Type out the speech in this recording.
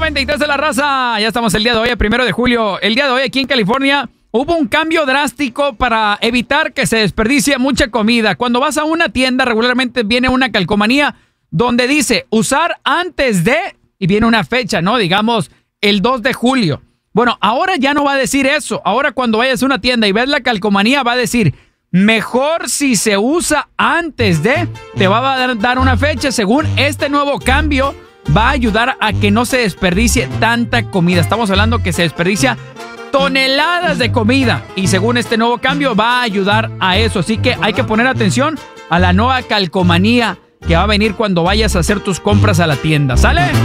93 de la raza. Ya estamos el día de hoy, el 1 de julio. El día de hoy aquí en California hubo un cambio drástico para evitar que se desperdicie mucha comida. Cuando vas a una tienda regularmente viene una calcomanía donde dice usar antes de, y viene una fecha, ¿no? Digamos el 2 de julio. Bueno, ahora ya no va a decir eso. Ahora cuando vayas a una tienda y ves la calcomanía va a decir mejor si se usa antes de. Te va a dar una fecha. Según este nuevo cambio va a ayudar a que no se desperdicie tanta comida. Estamos hablando que se desperdicia toneladas de comida y según este nuevo cambio va a ayudar a eso. Así que hay que poner atención a la nueva calcomanía que va a venir cuando vayas a hacer tus compras a la tienda. ¿Sale?